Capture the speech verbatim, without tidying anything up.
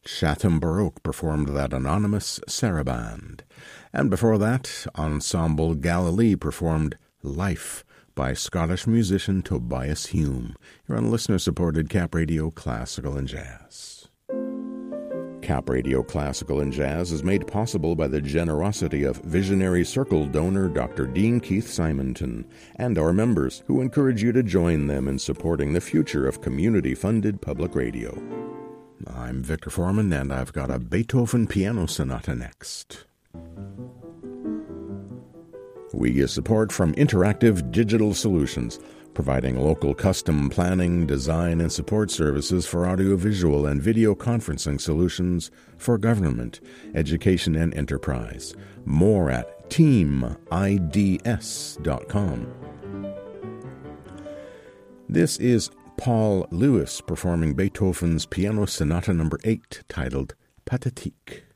Chatham Baroque performed that anonymous Saraband. And before that, Ensemble Galilee performed Life by Scottish musician Tobias Hume. You're on listener-supported Cap Radio Classical and Jazz. Cap Radio Classical and Jazz is made possible by the generosity of Visionary Circle donor Doctor Dean Keith Simonton and our members, who encourage you to join them in supporting the future of community-funded public radio. I'm Victor Foreman, and I've got a Beethoven Piano Sonata next. We get support from Interactive Digital Solutions, providing local custom planning, design, and support services for audiovisual and video conferencing solutions for government, education, and enterprise. More at team I D S dot com. This is Paul Lewis performing Beethoven's Piano Sonata number eight, titled Pathétique.